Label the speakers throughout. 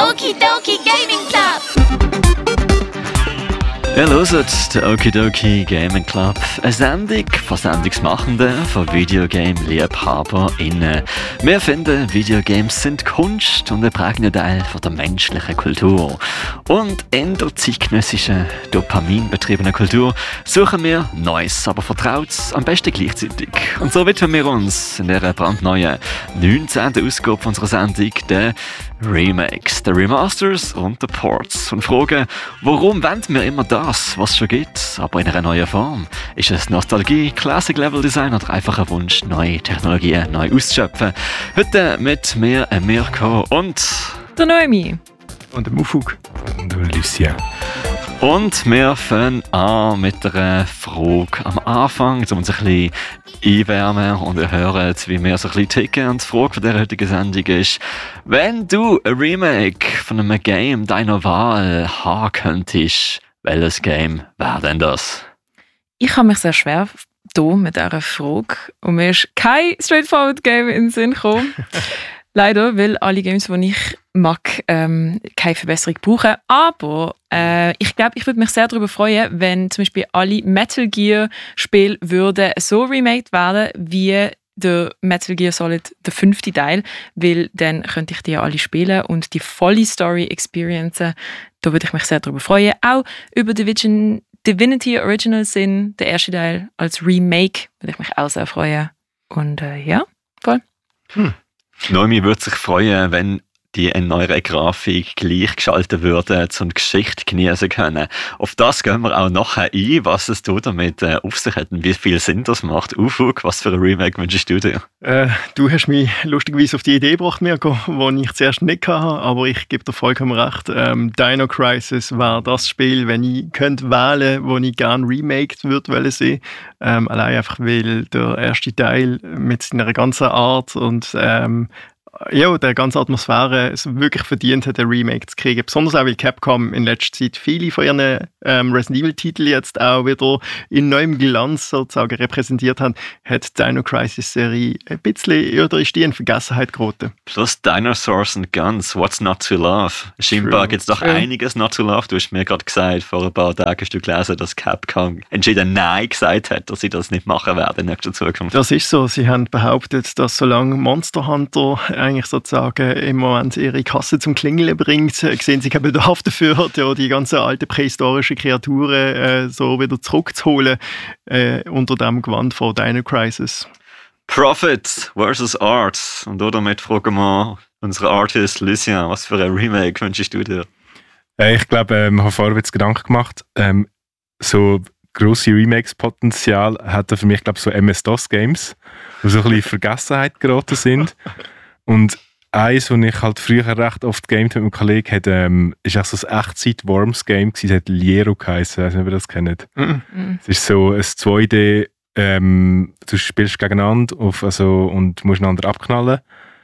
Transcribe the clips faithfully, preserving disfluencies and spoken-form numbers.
Speaker 1: Okie Dokie Gaming Club.
Speaker 2: Ihr hört den Okidoki Gaming Club, eine Sendung von Sendungsmachenden, von Videogame-LiebhaberInnen. Wir finden, Videogames sind Kunst und ein prägender Teil von der menschlichen Kultur. Und in der zeitgenössischen, dopaminbetriebenen Kultur suchen wir Neues, aber Vertrautes, am besten gleichzeitig. Und so widmen wir uns in dieser brandneuen neunzehnten Ausgabe unserer Sendung den Remakes, den Remasters und den Ports und fragen, warum wenden wir immer das, was es schon gibt, aber in einer neuen Form? Ist es Nostalgie, Classic-Level-Design oder einfach ein Wunsch, neue Technologien neu auszuschöpfen? Heute mit mir, Mirko und
Speaker 3: der Noemi
Speaker 4: und dem Ufuk
Speaker 5: und der Lucia.
Speaker 2: Und wir fangen an mit einer Frage am Anfang, um uns ein bisschen einwärmen und hören, wie wir so ein bisschen ticken. Und die Frage von der heutigen Sendung ist, wenn du ein Remake von einem Game deiner Wahl haben könntest, welches Game wäre denn das?
Speaker 3: Ich habe mich sehr schwer hier mit dieser Frage und mir ist kein straightforward Game in den Sinn gekommen. Leider, weil alle Games, die ich mag, ähm, keine Verbesserung brauchen. Aber äh, ich glaube, ich würde mich sehr darüber freuen, wenn zum Beispiel alle Metal Gear Spiele würden so remade werden wie der Metal Gear Solid, der fünfte Teil, weil dann könnte ich die ja alle spielen und die volle Story experiencen. Da würde ich mich sehr darüber freuen. Auch über Division, Divinity Original Sin, der erste Teil als Remake, würde ich mich auch sehr freuen. Und äh, ja, voll.
Speaker 2: Hm. Noemi würde sich freuen, wenn die in neuere Grafik gleichgeschaltet würde, um die Geschichte genießen können. Auf das gehen wir auch nachher ein, was es du damit äh, auf sich hat und wie viel Sinn das macht. Ufuk, was für ein Remake wünschst du dir?
Speaker 4: Äh, du hast mich lustigerweise auf die Idee gebracht, Mirko, die ich zuerst nicht hatte, aber ich gebe dir vollkommen recht. Ähm, Dino Crisis war das Spiel, wenn ich könnte wählen, wo ich gerne remaked würde wollen sehen. Ähm, allein einfach, weil der erste Teil mit seiner ganzen Art und ähm, ja, der ganze Atmosphäre es wirklich verdient hat, ein Remake zu kriegen. Besonders auch, weil Capcom in letzter Zeit viele von ihren ähm, Resident Evil-Titeln jetzt auch wieder in neuem Glanz sozusagen repräsentiert haben, hat die Dino Crisis-Serie ein bisschen, oder ist die in Vergessenheit geraten.
Speaker 2: Plus Dinosaurs and Guns, what's not to love? Scheinbar gibt es doch True. einiges not to love. Du hast mir gerade gesagt, vor ein paar Tagen hast du gelesen, dass Capcom entschieden Nein gesagt hat, dass sie das nicht machen werden in nächster Zukunft.
Speaker 4: Das ist so. Sie haben behauptet, dass solange Monster Hunter eigentlich sozusagen im Moment ihre Kasse zum Klingeln bringt, sehen sie keinen Bedarf dafür, die ganzen alten prähistorischen Kreaturen äh, so wieder zurückzuholen äh, unter dem Gewand von Dino Crisis.
Speaker 2: Profit versus Art. Und damit fragen wir unsere Artist Lucien, was für ein Remake wünschst du dir?
Speaker 5: Äh, ich glaube, ähm, ich habe vorher jetzt Gedanken gemacht. Ähm, so grosse Remakes-Potenzial hat er für mich, glaube ich, so M S-DOS-Games, die so ein bisschen in Vergessenheit geraten sind. Und eins, das ich halt früher recht oft gamed mit einem Kollegen, hat, ähm, ist auch so ein Echtzeit-Worms-Game gewesen, das hat Liero geheißen, ich weiß nicht, ob ihr das kennt.
Speaker 4: Mhm.
Speaker 5: Es ist so ein zwei D, ähm, du spielst gegeneinander auf, also, und musst einander abknallen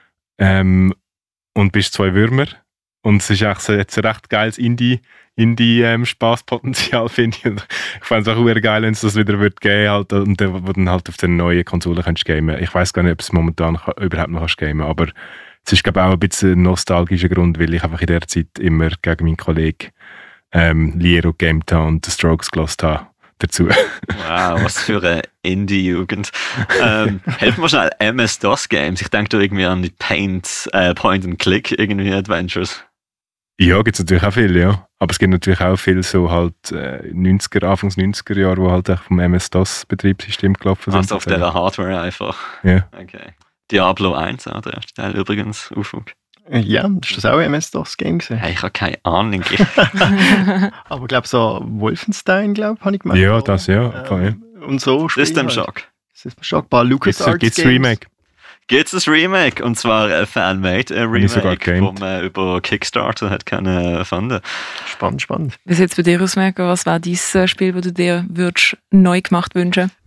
Speaker 5: ähm, und bist zwei Würmer. Und es ist auch so, jetzt ein recht geiles Indie- Indie-Spaßpotenzial, finde ich. Und ich fände es auch sehr geil, wenn es das wieder wird geben halt, und dann, wo dann halt auf den neuen Konsolen kannst gamen. Ich weiß gar nicht, ob es momentan kann, überhaupt noch kannst gamen, aber es ist, glaube ich, auch ein bisschen ein nostalgischer Grund, weil ich einfach in der Zeit immer gegen meinen Kollegen ähm, Liero gamed habe und The Strokes gehört habe dazu.
Speaker 2: Wow, was für eine Indie-Jugend. Ähm, helfen wir schnell M S-DOS-Games. Ich denke da irgendwie an die Paint, äh, Point-and-Click irgendwie Adventures.
Speaker 5: Ja, gibt es natürlich auch viel, ja. Aber es gibt natürlich auch viel so halt äh, neunziger, Anfangs neunziger Jahre, wo halt vom M S-DOS-Betriebssystem gelaufen sind.
Speaker 2: Also auf der Hardware einfach?
Speaker 5: Ja.
Speaker 2: Okay. Diablo eins, auch der erste Teil übrigens, Ufuk.
Speaker 4: Ja, ist das auch ein M S-DOS-Game gewesen?
Speaker 2: Hey, ich habe keine Ahnung.
Speaker 4: Aber ich glaube so Wolfenstein, glaube ich, habe ich gemeint.
Speaker 5: Ja, das ja.
Speaker 4: Ähm, und so.
Speaker 2: System Shock.
Speaker 4: System Shock, ein paar LucasArts
Speaker 5: Gibt's ein Remake?
Speaker 2: Gibt es ein Remake, und zwar ein Fanmade Remake, wo man über Kickstarter hat können finden.
Speaker 4: Spannend, spannend.
Speaker 3: Wie sieht es bei dir aus, Mirko? Was wäre dein Spiel, das du dir würdest neu gemacht wünschen?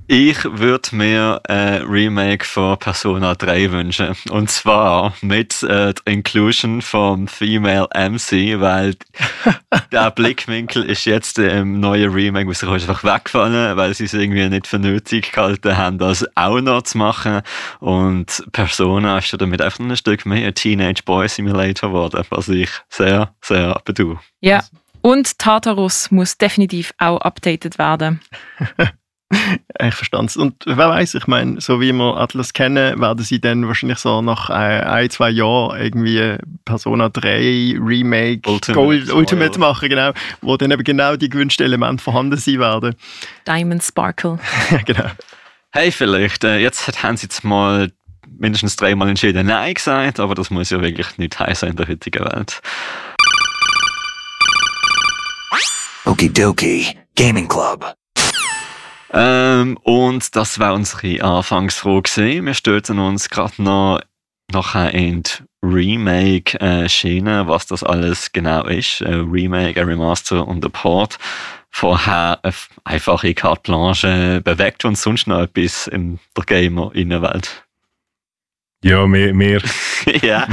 Speaker 2: Ich würde mir ein Remake von Persona drei wünschen. Und zwar mit äh, der Inclusion vom Female M C, weil der Blickwinkel ist jetzt im neuen Remake muss einfach wegfallen, weil sie es irgendwie nicht für nötig gehalten haben, das auch noch zu machen. Und Persona ist ja damit einfach ein Stück mehr ein Teenage Boy Simulator geworden, was ich sehr, sehr bedauere.
Speaker 3: Ja, und Tartarus muss definitiv auch updated werden.
Speaker 4: Ich verstand es. Und wer weiß, ich meine, so wie wir Atlas kennen, werden sie dann wahrscheinlich so nach ein, ein zwei Jahren irgendwie Persona drei Remake
Speaker 2: Ultimate,
Speaker 4: Gold, Ultimate
Speaker 2: oh,
Speaker 4: machen, genau, wo dann eben genau die gewünschten Elemente vorhanden sein werden.
Speaker 3: Diamond Sparkle.
Speaker 4: Genau.
Speaker 2: Hey, vielleicht, äh, jetzt haben sie jetzt mal mindestens dreimal entschieden Nein gesagt, aber das muss ja wirklich nicht heißen in der heutigen Welt.
Speaker 6: Okidoki Gaming Club.
Speaker 2: Ähm, und das war unsere Anfangsfrage gewesen. Wir stürzen uns gerade noch nachher in die Remake-Schiene, was das alles genau ist. Ein Remake, ein Remaster und ein Port. Vorher eine einfache Carte Blanche. Bewegt uns sonst noch etwas in der Gamer-Innenwelt?
Speaker 5: Ja, mehr. mehr.
Speaker 2: Ja.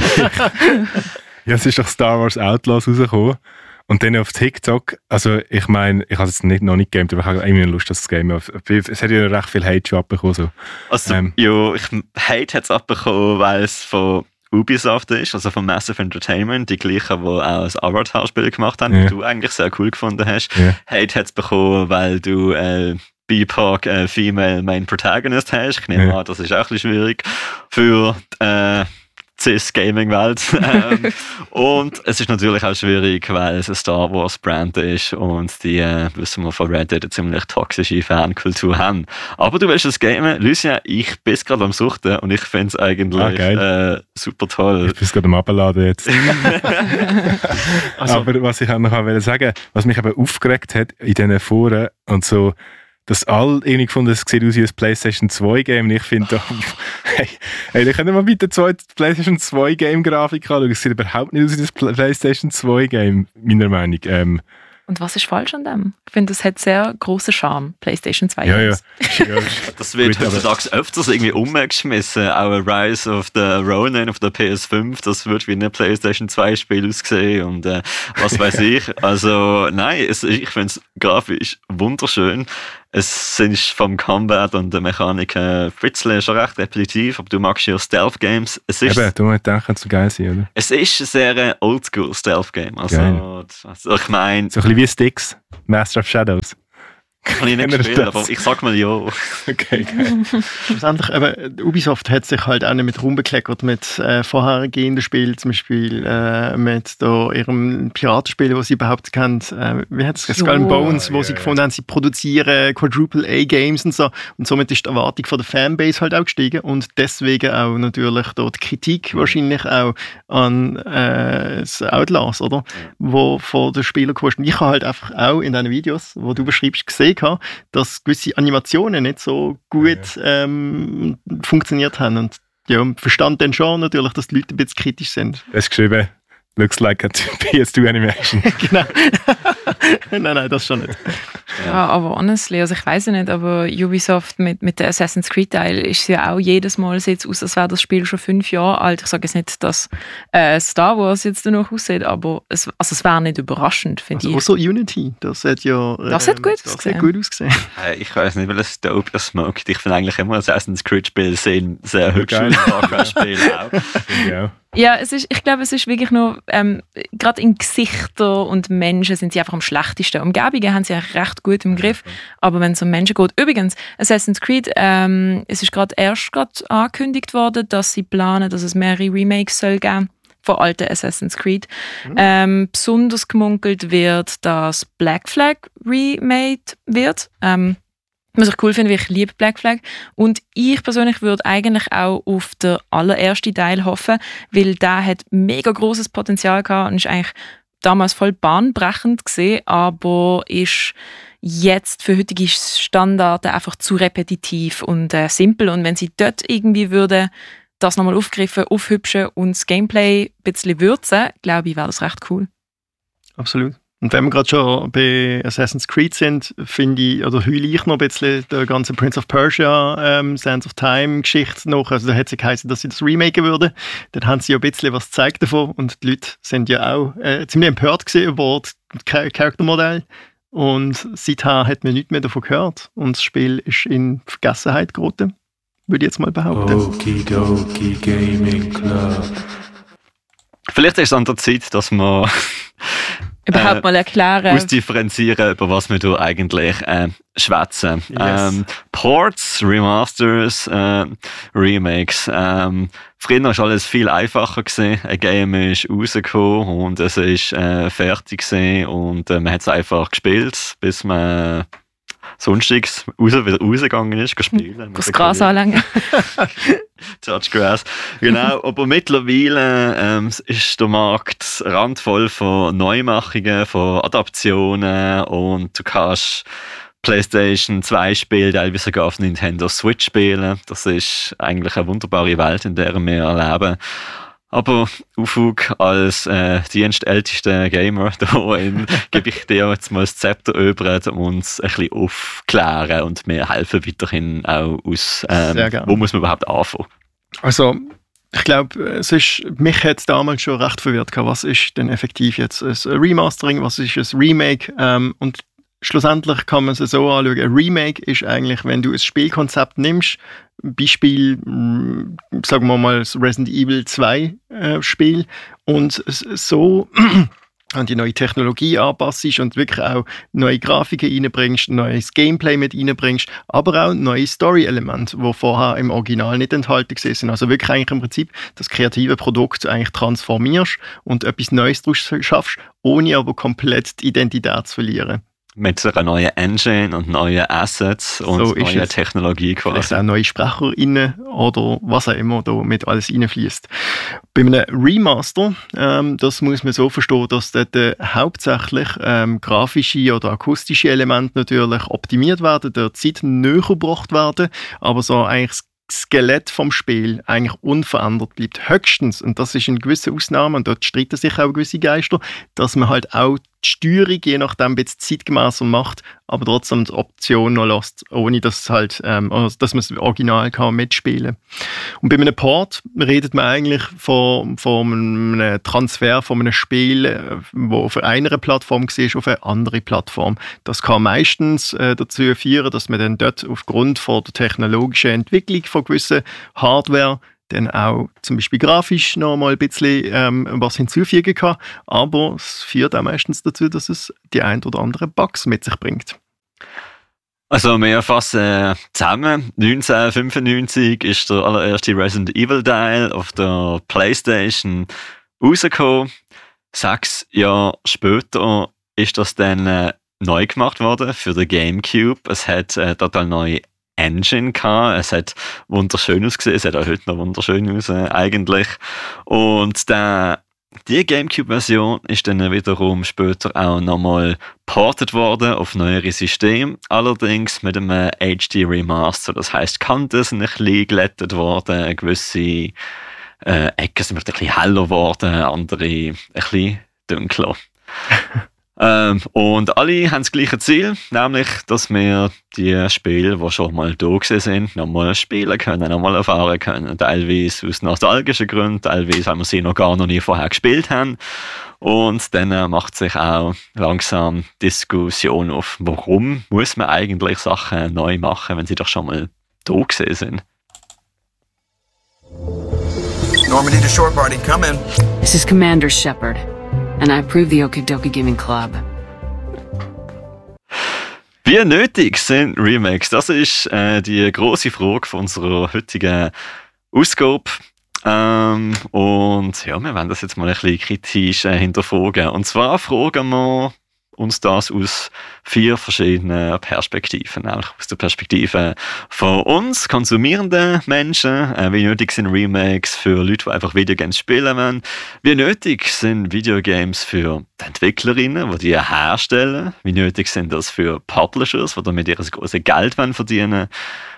Speaker 5: Ja, es ist doch Star Wars Outlaws rausgekommen. Und dann auf TikTok, also ich meine, ich habe es nicht, noch nicht gegamed, aber ich habe irgendwie Lust, das zu gamen. Es hat ja recht viel Hate schon abbekommen. So.
Speaker 2: Also,
Speaker 5: Ähm.
Speaker 2: ja, ich, Hate hat es abbekommen, weil es von Ubisoft ist, also von Massive Entertainment, die gleichen, die auch ein Avatar-Spiel gemacht haben,
Speaker 5: Ja.
Speaker 2: das du eigentlich sehr cool gefunden hast.
Speaker 5: Ja.
Speaker 2: Hate hat es bekommen, weil du äh, B P O C äh, Female Main Protagonist hast. Ich nehme
Speaker 5: Ja.
Speaker 2: an, das ist auch ein bisschen schwierig für äh, Cis-Gaming-Welt. ähm, und es ist natürlich auch schwierig, weil es ein Star Wars-Brand ist und die, äh, wissen wir von Reddit, eine ziemlich toxische Fankultur haben. Aber du willst das gamen. Lucia, ich bin gerade am Suchten und ich finde es eigentlich
Speaker 5: Ah, geil.
Speaker 2: äh, super toll.
Speaker 5: Ich bin es gerade am Abladen jetzt.
Speaker 4: Also,
Speaker 5: Aber was ich auch noch wollte sagen, was mich eben aufgeregt hat in diesen Foren und so, dass alle irgendwie gefunden, es sieht aus wie ein PlayStation zwei Game. Und ich finde, hey, hey, ich könnte mal bitte zwei PlayStation zwei Game Grafik anschauen. Es sieht überhaupt nicht aus wie das PlayStation zwei Game, meiner Meinung. Ähm,
Speaker 3: Und was ist falsch an dem? Ich finde, das hat sehr grossen Charme, PlayStation zwei
Speaker 5: ja, ja.
Speaker 3: Games.
Speaker 5: ja.
Speaker 2: Das wird
Speaker 5: Gut, aber-
Speaker 2: heutzutage öfters irgendwie umgeschmissen. Auch ein Rise of the Ronin auf der P S fünf, das wird wie ein PlayStation zwei Spiel aussehen und äh, was weiß ich. Also nein, es, ich finde es grafisch wunderschön. Es ist vom Combat und der Mechanik ein bisschen schon recht repetitiv, aber du magst ja Stealth-Games. Es ist,
Speaker 5: Eben, du musst denken, könnte so geil sein, oder?
Speaker 2: es ist ein sehr Oldschool-Stealth-Game. Also,
Speaker 5: Geil.
Speaker 2: also ich meine,
Speaker 5: So ein bisschen wie Styx, Master of Shadows.
Speaker 2: kann ich nicht
Speaker 5: Kennt ihr
Speaker 2: spielen,
Speaker 5: das?
Speaker 2: aber ich sag mal ja.
Speaker 5: Okay, geil.
Speaker 4: schlussendlich, eben, Ubisoft hat sich halt auch nicht mit Ruhm bekleckert mit äh, vorhergehenden Spielen, zum Beispiel äh, mit da ihrem Piratenspiel, das sie behauptet haben, äh, wie hat es Skull and Bones, wo
Speaker 5: ja,
Speaker 4: sie
Speaker 5: ja.
Speaker 4: gefunden haben, sie produzieren Quadruple-A-Games und so. Und somit ist die Erwartung von der Fanbase halt auch gestiegen und deswegen auch natürlich dort die Kritik wahrscheinlich auch an äh, das Outlaws, oder? Wo von den Spielern kommst. Und ich habe halt einfach auch in deinen Videos, wo du beschreibst, gesehen, dass gewisse Animationen nicht so gut ähm, funktioniert haben. Und ja, verstand dann schon natürlich, dass die Leute ein bisschen kritisch sind.
Speaker 5: Es ist geschrieben, looks like a P S zwei Animation.
Speaker 4: Genau. nein, nein, das schon nicht.
Speaker 3: Ja, aber honestly, also ich weiß ja nicht, aber Ubisoft mit, mit der Assassin's Creed Teil ist ja auch jedes Mal sieht aus, als wäre das Spiel schon fünf Jahre alt. Ich sage jetzt nicht, dass äh, Star Wars jetzt danach aussieht, aber es, also es wäre nicht überraschend, finde
Speaker 4: Also
Speaker 3: ich.
Speaker 4: außer Unity, das hat ja ähm,
Speaker 3: Das hat gut
Speaker 4: das
Speaker 3: ausgesehen.
Speaker 4: hat gut ausgesehen.
Speaker 2: Äh, Ich weiß nicht, weil es dope das smoked. Ich finde eigentlich immer Assassin's Creed Spiele sehen sehr hübsch
Speaker 5: geil.
Speaker 2: aus. Warcraft-Spiele auch.
Speaker 5: Finde ich auch.
Speaker 3: Ja, es ist, ich glaube, es ist wirklich nur, ähm, gerade in Gesichter und Menschen sind sie einfach am schlechtesten. Umgebungen haben sie eigentlich recht gut im Griff, aber wenn es um Menschen geht. Übrigens, Assassin's Creed, ähm, es ist gerade erst gerade angekündigt worden, dass sie planen, dass es mehrere Remakes soll geben von alten Assassin's Creed. Mhm. Ähm, besonders gemunkelt wird, dass Black Flag remade wird. Ähm, Was ich cool finde, weil ich liebe Black Flag. Und ich persönlich würde eigentlich auch auf den allerersten Teil hoffen, weil der hat mega grosses Potenzial gehabt und ist eigentlich damals voll bahnbrechend gesehen, aber ist jetzt für heutige Standards einfach zu repetitiv und äh, simpel. Und wenn sie dort irgendwie würde das nochmal aufgreifen, aufhübschen und das Gameplay ein bisschen würzen, glaube ich, wäre das recht cool.
Speaker 4: Absolut. Und wenn wir gerade schon bei Assassin's Creed sind, finde ich, oder heule ich noch ein bisschen der ganze Prince of Persia, ähm, Sands of Time Geschichte noch. Also da hat es ja geheißen, dass sie das remaken würden. Dann haben sie ja ein bisschen was gezeigt davon und die Leute sind ja auch äh, ziemlich empört gewesen über das Charaktermodell. Und seither hat man nichts mehr davon gehört. Und das Spiel ist in Vergessenheit geraten, würde ich jetzt mal behaupten.
Speaker 6: Okidoki Gaming Club.
Speaker 2: Vielleicht ist es an der Zeit, dass wir
Speaker 3: Überhaupt
Speaker 2: äh,
Speaker 3: mal erklären.
Speaker 2: ausdifferenzieren, über was wir hier eigentlich äh, schwätzen.
Speaker 4: Yes.
Speaker 2: Ähm, Ports, Remasters, äh, Remakes. Ähm, früher war alles viel einfacher gewesen. Ein Game ist rausgekommen und es ist äh, fertig gewesen und äh, man hat es einfach gespielt, bis man sonstiges raus, wieder rausgegangen ist, gespielt.
Speaker 3: Das Gras anlängen.
Speaker 2: Touch Grass. Genau, aber mittlerweile ähm, ist der Markt randvoll von Neumachungen, von Adaptionen und du kannst PlayStation zwei Spiele, teilweise sogar auf Nintendo Switch spielen. Das ist eigentlich eine wunderbare Welt, in der wir erleben. Aber Ufug, als äh, dienstältester Gamer da in, gebe ich dir jetzt mal das Zepter über, um uns ein bisschen aufklären und mir helfen weiterhin auch aus, ähm, wo muss man überhaupt anfangen?
Speaker 4: Also, ich glaube, es ist, mich hat es damals schon recht verwirrt gehabt, was ist denn effektiv jetzt ein Remastering, was ist ein Remake, ähm, und schlussendlich kann man es so anschauen, ein Remake ist eigentlich, wenn du ein Spielkonzept nimmst, Beispiel, sagen wir mal, das Resident Evil zwei äh, Spiel und so an die neue Technologie anpasst und wirklich auch neue Grafiken reinbringst, neues Gameplay mit reinbringst, aber auch neue Story-Elemente, die vorher im Original nicht enthalten sind. Also wirklich eigentlich im Prinzip das kreative Produkt eigentlich transformierst und etwas Neues daraus schaffst, ohne aber komplett die Identität zu verlieren.
Speaker 2: Mit einer neuen Engine und neuen Assets und
Speaker 4: so
Speaker 2: neuer Technologie quasi.
Speaker 4: Vielleicht auch neue SprecherInnen oder was auch immer da mit alles reinfließt. Bei einem Remaster, ähm, das muss man so verstehen, dass dort äh, hauptsächlich ähm, grafische oder akustische Elemente natürlich optimiert werden, der Zeit näher gebracht werden, aber so eigentlich das Skelett vom Spiel eigentlich unverändert bleibt. Höchstens, und das ist in gewissen Ausnahmen, und dort streiten sich auch gewisse Geister, dass man halt auch die Steuerung je nachdem ein bisschen zeitgemäßer macht, aber trotzdem die Option noch lässt, ohne dass, halt, ähm, dass man das Original kann mitspielen kann. Und bei einem Port redet man eigentlich von, von einem Transfer von einem Spiel, das auf einer Plattform war, auf eine andere Plattform. Das kann meistens äh, dazu führen, dass man dann dort aufgrund von der technologischen Entwicklung von gewissen Hardware dann auch zum Beispiel grafisch noch mal ein bisschen ähm, was hinzufügen kann. Aber es führt auch meistens dazu, dass es die ein oder anderen Bugs mit sich bringt.
Speaker 2: Also wir fassen zusammen. neunzehnhundertfünfundneunzig ist der allererste Resident Evil Teil auf der PlayStation rausgekommen. Sechs Jahre später ist das dann äh, neu gemacht worden für den GameCube. Es hat äh, total neue Engine gehabt. Es hat wunderschön ausgesehen. Es hat auch heute noch wunderschön aus, äh, eigentlich. Und der, die GameCube-Version ist dann wiederum später auch nochmal ported worden auf neuere Systeme. Allerdings mit einem H D Remaster. Das heisst, Kanten sind ein bisschen glättet worden, gewisse äh, Ecken sind ein bisschen heller geworden, andere ein bisschen dunkler. Ähm, und alle haben das gleiche Ziel, nämlich, dass wir die Spiele, die schon mal da sind, nochmal spielen können, nochmal erfahren können. Teilweise aus nostalgischen Gründen, teilweise, weil wir sie noch gar noch nie vorher gespielt haben. Und dann äh, macht sich auch langsam Diskussion auf, warum muss man eigentlich Sachen neu machen, wenn sie doch schon mal da sind.
Speaker 7: Normandy to shore party, come in.
Speaker 8: This is Commander Shepard. And I approve the Okidoki Gaming Club.
Speaker 2: Wie nötig sind Remakes? Das ist äh, die grosse Frage von unserer heutigen Ausgabe. Ähm, und ja, wir werden das jetzt mal ein bisschen kritisch äh, hinterfragen. Und zwar fragen wir uns das aus vier verschiedenen Perspektiven. Nämlich aus der Perspektive von uns, konsumierenden Menschen. Äh, wie nötig sind Remakes für Leute, die einfach Videogames spielen wollen? Wie nötig sind Videogames für die Entwicklerinnen, die die herstellen? Wie nötig sind das für Publishers, die damit ihr grosses Geld verdienen wollen?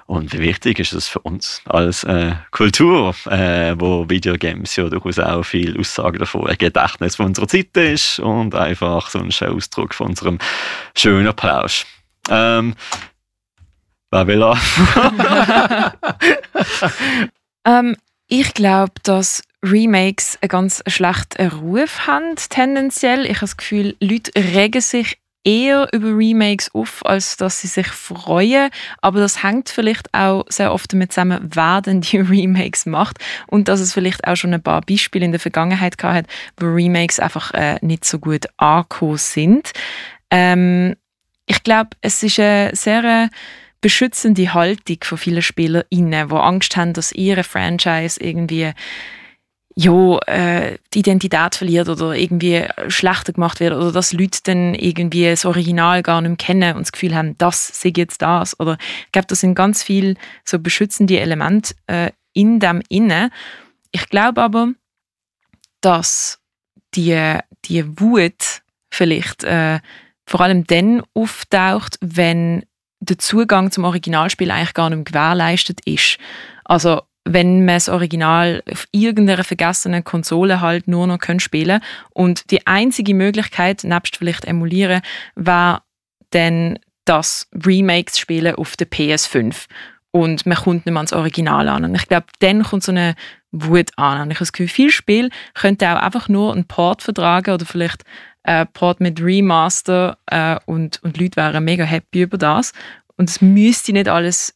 Speaker 2: Und wie wichtig ist es für uns als äh, Kultur, äh, wo Videogames ja durchaus auch viel Aussagen davon ein Gedächtnis von unserer Zeit ist und einfach so ein schöner Ausdruck von unserem schönen Applaus. Ähm, wer will er?
Speaker 3: ähm, ich glaube, dass Remakes einen ganz schlechten Ruf haben, tendenziell. Ich habe das Gefühl, Leute regen sich eher über Remakes auf, als dass sie sich freuen. Aber das hängt vielleicht auch sehr oft damit zusammen, wer denn die Remakes macht. Und dass es vielleicht auch schon ein paar Beispiele in der Vergangenheit gehabt hat, wo Remakes einfach äh, nicht so gut angekommen sind. Ähm, ich glaube, es ist eine sehr äh, beschützende Haltung von vielen SpielerInnen, die Angst haben, dass ihre Franchise irgendwie ja, äh, die Identität verliert oder irgendwie schlechter gemacht wird oder dass Leute dann irgendwie das Original gar nicht mehr kennen und das Gefühl haben, das sei jetzt das. Oder ich glaube, da sind ganz viele so beschützende Elemente äh, in dem inne. Ich glaube aber, dass die, die Wut vielleicht äh, vor allem dann auftaucht, wenn der Zugang zum Originalspiel eigentlich gar nicht mehr gewährleistet ist. Also wenn man das Original auf irgendeiner vergessenen Konsole halt nur noch spielen kann. Und die einzige Möglichkeit, nebst vielleicht emulieren, war dann das Remakes spielen auf der P S fünf. Und man kommt nicht mehr ans Original an. Und ich glaube, dann kommt so eine Wut an. Und ich habe das Gefühl, viele Spiele könnten auch einfach nur einen Port vertragen oder vielleicht einen Port mit Remaster äh, und, und Leute wären mega happy über das. Und es müsste nicht alles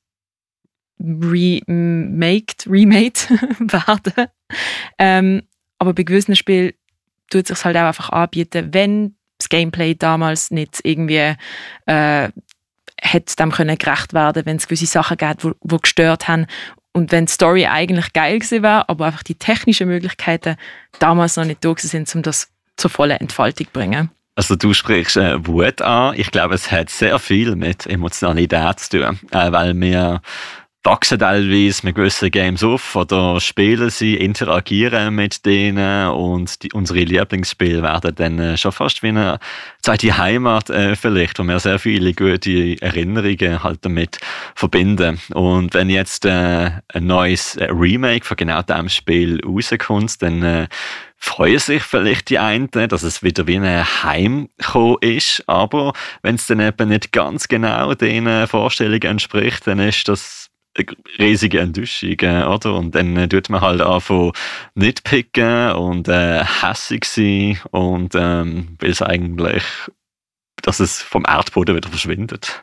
Speaker 3: remaked, remade werden. Ähm, aber bei gewissen Spielen tut es sich halt auch einfach anbieten, wenn das Gameplay damals nicht irgendwie äh, hätte dem können gerecht werden, wenn es gewisse Sachen gab, die, die gestört haben und wenn die Story eigentlich geil gewesen wäre, aber einfach die technischen Möglichkeiten damals noch nicht da sind, um das zur vollen Entfaltung zu bringen.
Speaker 2: Also du sprichst äh, Wut an. Ich glaube, es hat sehr viel mit Emotionalität zu tun, äh, weil wir wachsen teilweise mit gewissen Games auf oder spielen sie, interagieren mit denen und die, unsere Lieblingsspiele werden dann äh, schon fast wie eine zweite Heimat äh, vielleicht, wo wir sehr viele gute Erinnerungen halt damit verbinden. Und wenn jetzt äh, ein neues äh, Remake von genau diesem Spiel rauskommt, dann äh, freuen sich vielleicht die einen, dass es wieder wie ein Heim gekommen ist, aber wenn es dann eben nicht ganz genau den Vorstellungen entspricht, dann ist das eine riesige Enttäuschung, oder? Und dann äh, tut man halt anfangen nitpicken und äh, hässig sein und ähm, will es eigentlich, dass es vom Erdboden wieder verschwindet.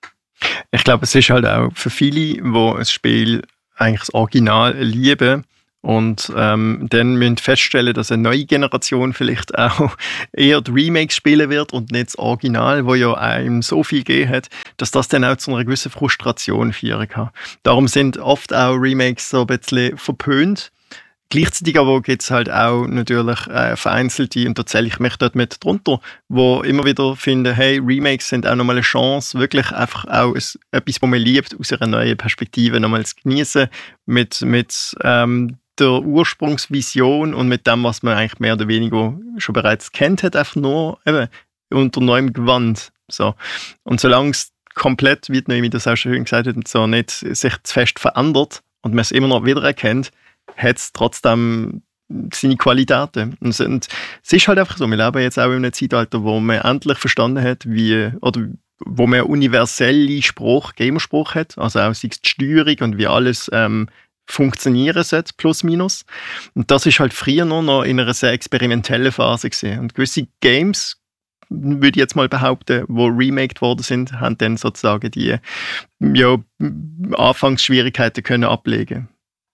Speaker 4: Ich glaube, es ist halt auch für viele, die ein Spiel eigentlich das Original lieben und ähm, dann müssen feststellen, dass eine neue Generation vielleicht auch eher die Remakes spielen wird und nicht das Original, wo ja einem so viel gegeben hat, dass das dann auch zu einer gewissen Frustration führen kann. Darum sind oft auch Remakes so ein bisschen verpönt. Gleichzeitig aber gibt es halt auch natürlich äh, vereinzelte, und da zähle ich mich dort mit drunter, wo immer wieder finden, hey, Remakes sind auch nochmal eine Chance, wirklich einfach auch ein, etwas, was man liebt, aus einer neuen Perspektive nochmal zu genießen, mit, mit ähm, der Ursprungsvision und mit dem, was man eigentlich mehr oder weniger schon bereits kennt hat, einfach nur eben unter neuem Gewand. So. Und solange es komplett, wie Noemi das auch schön gesagt hat, so nicht sich zu fest verändert und man es immer noch wiedererkennt, hat es trotzdem seine Qualitäten. Und es ist halt einfach so, wir leben jetzt auch in einem Zeitalter, wo man endlich verstanden hat, wie, oder wo man universelle Spruch, Gamerspruch hat, also auch sei es die Steuerung und wie alles ähm, funktionieren sollte, plus minus. Und das ist halt früher noch in einer sehr experimentellen Phase gesehen. Und gewisse Games, würde ich jetzt mal behaupten, die remaked worden sind, haben dann sozusagen die ja, Anfangsschwierigkeiten können ablegen.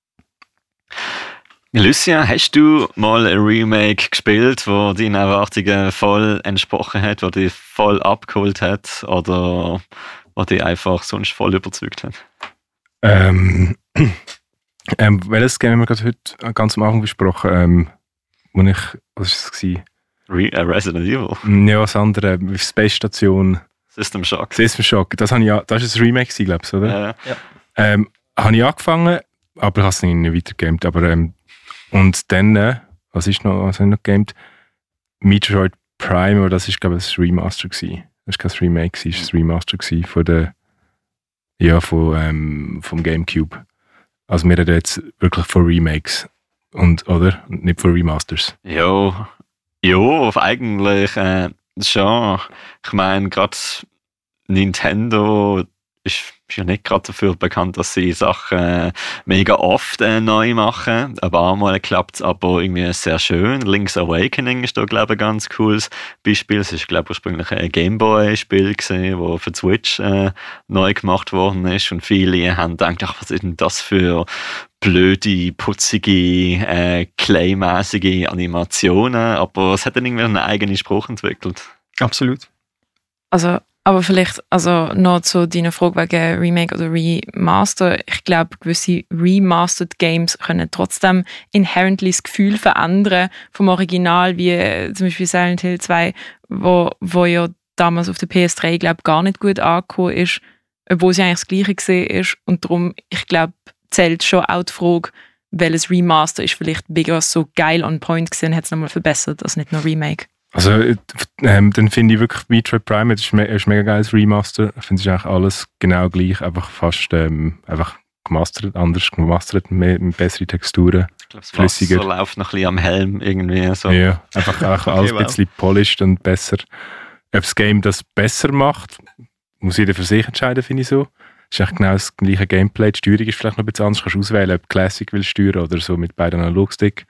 Speaker 2: Lucia, hast du mal ein Remake gespielt, wo deinen Erwartungen voll entsprochen hat, wo dich voll abgeholt hat oder wo dich einfach sonst voll überzeugt hat?
Speaker 5: Ähm, ähm, welches Game haben wir gerade heute ganz am Anfang besprochen? Ähm, wo ich, was war es?
Speaker 2: Re- uh, Resident Evil?
Speaker 5: Ja, das andere, Space Station.
Speaker 2: System Shock.
Speaker 5: System Shock, das, habe ich, das ist ein Remake, glaube ich, oder?
Speaker 2: Ja, ja.
Speaker 4: Ja.
Speaker 5: Ähm, habe ich angefangen, aber ich habe es nicht weitergegamed. Aber, ähm, und dann, äh, was ist noch, was habe ich noch gegamed? Metroid Prime, aber das ist, glaube ich, das Remaster gewesen. Das war kein Remake, das war das Remaster gewesen von der, Ja, von, ähm, vom Gamecube. Also wir reden jetzt wirklich von Remakes. Und, oder? Nicht von Remasters.
Speaker 2: Ja, ja, eigentlich äh, schon. Ich meine, gerade Nintendo ist, ist ja nicht gerade dafür bekannt, dass sie Sachen äh, mega oft äh, neu machen. Ein paar Mal klappt es aber irgendwie sehr schön. Link's Awakening ist da, glaube ich, ein ganz cooles Beispiel. Es ist, glaube ich, ursprünglich ein Gameboy-Spiel gewesen, das für die Switch äh, neu gemacht worden ist. Und viele haben gedacht, ach, was ist denn das für blöde, putzige, äh, Clay-mäßige Animationen. Aber es hat dann irgendwie einen eigenen Spruch entwickelt.
Speaker 4: Absolut.
Speaker 3: Also, aber vielleicht also noch zu deiner Frage wegen Remake oder Remaster. Ich glaube, gewisse Remastered Games können trotzdem inherently das Gefühl verändern vom Original, wie äh, zum Beispiel Silent Hill zwei, wo, wo ja damals auf der P S drei, glaube gar nicht gut angekommen ist, obwohl sie eigentlich das Gleiche gesehen ist. Und darum, ich glaube, zählt schon auch die Frage, welches Remaster ist vielleicht mega so geil on point gesehen, hat es nochmal verbessert, als nicht nur Remake.
Speaker 5: Also ähm, dann finde ich wirklich Metroid Prime, das ist, me- ist mega geiles Remaster. Ich finde es ist eigentlich alles genau gleich, einfach fast ähm, einfach gemastert, anders gemastert, mehr, mit besseren Texturen,
Speaker 2: Ich glaube, das
Speaker 5: flüssiger.
Speaker 2: Wasser läuft noch ein bisschen am Helm irgendwie. So.
Speaker 5: Ja, einfach auch alles
Speaker 4: Okay,
Speaker 5: ein bisschen polished und besser. Ob das Game das besser macht, muss jeder für sich entscheiden, finde ich so. Es ist eigentlich genau das gleiche Gameplay. Die Steuerung ist vielleicht noch ein bisschen anders. Du kannst auswählen, ob du Classic willst steuern oder so mit beiden Analogstick.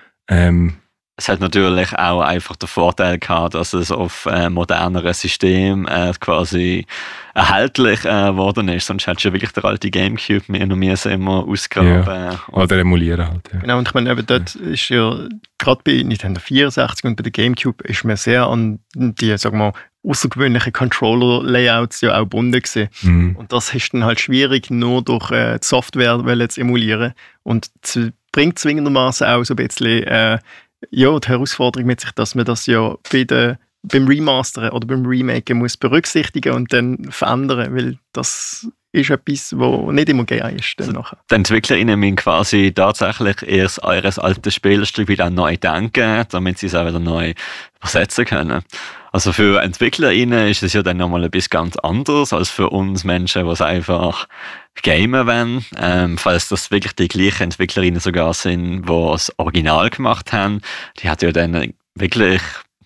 Speaker 5: Ähm,
Speaker 2: Es hat natürlich auch einfach den Vorteil gehabt, dass es auf äh, moderneren Systemen äh, quasi erhältlich äh, geworden ist. Sonst hättest du ja wirklich der alte Gamecube mehr noch mehr immer ausgraben.
Speaker 5: Ja. Oder emulieren halt. Ja.
Speaker 4: Genau, und ich meine, eben dort ist ja, gerade bei Nintendo vierundsechzig und bei der Gamecube ist man sehr an die, sagen wir mal, außergewöhnlichen Controller-Layouts ja auch gebunden gewesen.
Speaker 5: Mhm.
Speaker 4: Und das ist dann halt schwierig, nur durch äh, die Software zu emulieren. Und z- bringt zwingendermaßen auch so ein bisschen äh, ja, die Herausforderung mit sich, dass man das ja bei der, beim Remasteren oder beim Remaken muss berücksichtigen und dann verändern, weil das ist etwas, was nicht immer geil ist. Dann nachher.
Speaker 2: Die EntwicklerInnen müssen quasi tatsächlich erst eures altes Spielstück wieder neu denken, damit sie es auch wieder neu übersetzen können. Also für EntwicklerInnen ist es ja dann nochmal etwas ganz anderes als für uns Menschen, die es einfach gamen wollen. Ähm, falls das wirklich die gleichen EntwicklerInnen sogar sind, die das Original gemacht haben, die hat ja dann wirklich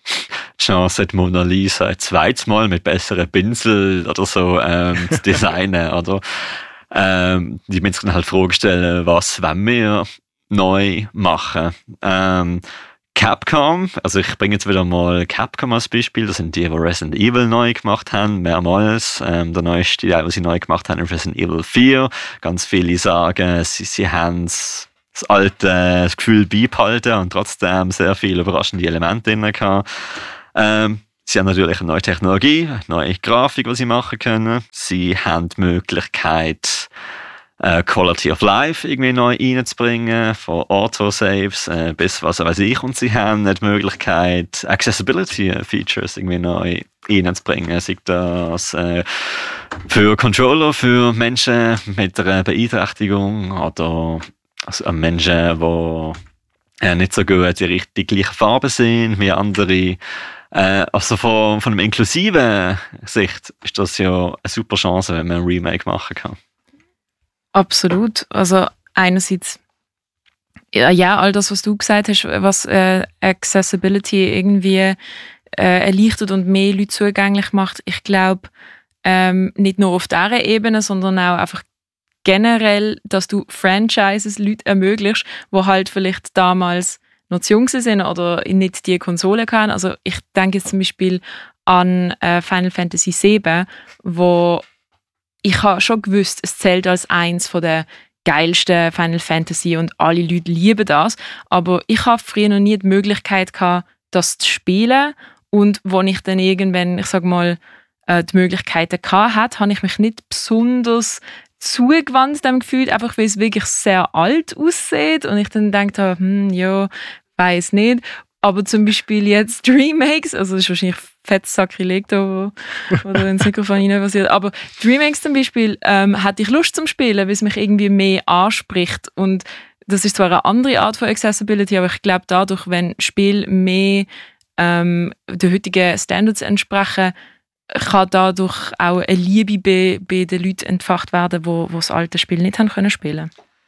Speaker 2: die Chance, die Mona Lisa ein zweites Mal mit besseren Pinsel oder so ähm, zu designen. Oder ähm, die müssen sich dann halt Fragen stellen, was wollen wir neu machen. Ähm, Capcom, also ich bringe jetzt wieder mal Capcom als Beispiel, das sind die, die Resident Evil neu gemacht haben, mehrmals. Ähm, der neueste, den sie neu gemacht haben, ist Resident Evil vier. Ganz viele sagen, sie, sie haben das alte das Gefühl beibehalten und trotzdem sehr viele überraschende Elemente drin gehabt. Ähm, sie haben natürlich eine neue Technologie, eine neue Grafik, die sie machen können. Sie haben die Möglichkeit, Uh, Quality of Life irgendwie neu reinzubringen, von Autosaves äh, bis was weiß ich. Und sie haben die Möglichkeit, Accessibility-Features irgendwie neu reinzubringen. Sei das äh, für Controller, für Menschen mit einer Beeinträchtigung oder also Menschen, die äh, nicht so gut die, die gleichen Farben sehen wie andere. Äh, also von, von einer inklusiven Sicht ist das ja eine super Chance, wenn man ein Remake machen kann.
Speaker 3: Absolut. Also einerseits, ja, ja, all das, was du gesagt hast, was äh, Accessibility irgendwie äh, erleichtert und mehr Leute zugänglich macht. Ich glaube, ähm, nicht nur auf dieser Ebene, sondern auch einfach generell, dass du Franchises Leute ermöglicht, die halt vielleicht damals noch zu jung sind oder nicht die Konsole hatten. Also ich denke jetzt zum Beispiel an äh, Final Fantasy sieben, wo ich habe schon gewusst, es zählt als eins von der geilsten Final Fantasy und alle Leute lieben das. Aber ich habe früher noch nie die Möglichkeit gehabt, das zu spielen. Und als ich dann irgendwann, ich sag mal, die Möglichkeiten hatte, habe ich mich nicht besonders zugewandt dem Gefühl, einfach weil es wirklich sehr alt aussieht. Und ich dann gedacht habe, hm, ja, weiß nicht. Aber zum Beispiel jetzt Remakes, also das ist wahrscheinlich fettes Sakrileg da, wo, wo da ins Mikrofon rein passiert. Aber Remakes zum Beispiel ähm, hatte ich Lust zum Spielen, weil es mich irgendwie mehr anspricht. Und das ist zwar eine andere Art von Accessibility, aber ich glaube dadurch, wenn Spiele mehr ähm, den heutigen Standards entsprechen, kann dadurch auch eine Liebe bei, bei den Leuten entfacht werden, die wo, wo das alte Spiel nicht haben können spielen.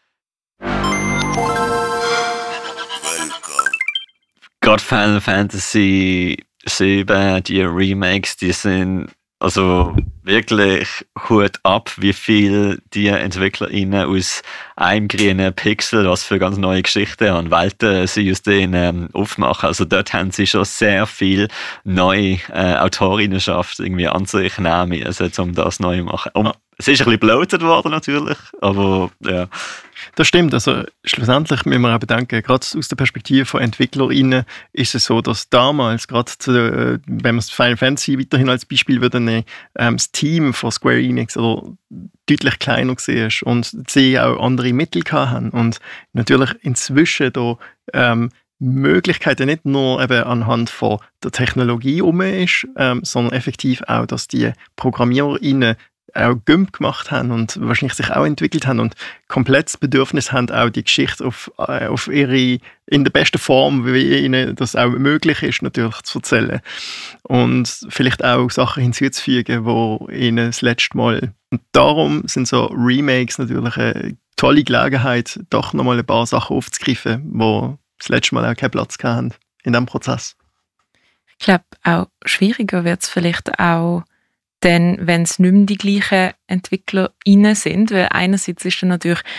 Speaker 2: Gerade Final Fantasy sieben, die Remakes, die sind also wirklich Hut ab, wie viel die EntwicklerInnen aus einem grünen Pixel, was für ganz neue Geschichten und Welten sie aus denen ähm, aufmachen. Also dort haben sie schon sehr viel neue äh, Autorinnenschaft irgendwie an sich nehmen, also um das neu zu machen. Um, es ist ein bisschen bloated worden natürlich, aber ja.
Speaker 4: Das stimmt. Also schlussendlich müssen wir auch bedenken, gerade aus der Perspektive von EntwicklerInnen ist es so, dass damals, gerade zu, äh, wenn man das Final Fantasy weiterhin als Beispiel würde nehmen, ähm, das Team von Square Enix oder deutlich kleiner war und sie auch andere Mittel hatten. Und natürlich inzwischen da ähm, Möglichkeiten nicht nur eben anhand von der Technologie um ist, ähm, sondern effektiv auch, dass die ProgrammiererInnen auch G I M P gemacht haben und wahrscheinlich sich auch entwickelt haben und komplett das Bedürfnis haben, auch die Geschichte auf, äh, auf ihre, in der besten Form, wie ihnen das auch möglich ist, natürlich zu erzählen. Und vielleicht auch Sachen hinzuzufügen, die ihnen das letzte Mal... Und darum sind so Remakes natürlich eine tolle Gelegenheit, doch nochmal ein paar Sachen aufzugreifen, die das letzte Mal auch keinen Platz hatten in diesem Prozess.
Speaker 3: Ich glaube, auch schwieriger wird es vielleicht auch, denn wenn es nicht mehr die gleichen EntwicklerInnen sind, weil einerseits ist dann natürlich